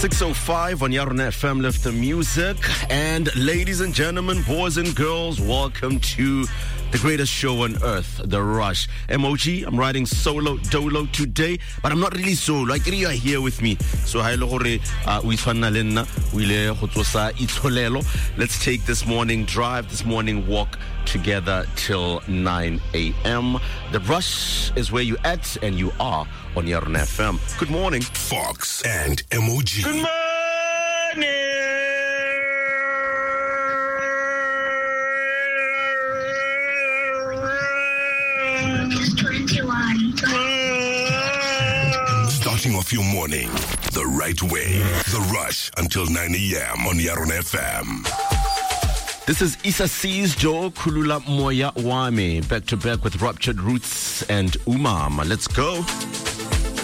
6:05 on Yarona FM, Lift the Music. And ladies and gentlemen, boys and girls, welcome to the greatest show on earth, The Rush. MOG, I'm riding solo dolo today, but I'm not really solo. I think you are here with me. So let's take this morning drive, this morning walk together till 9 a.m. The Rush is where you at, and you are on Yarona FM. Good morning. Fox and MOG. Good morning. Just 21. Starting off your morning the right way. The Rush until 9 a.m. on Yarona FM. This is Issa C's Joe Kulula Moya Wame, back to back with Ruptured Roots and Umama. Let's go.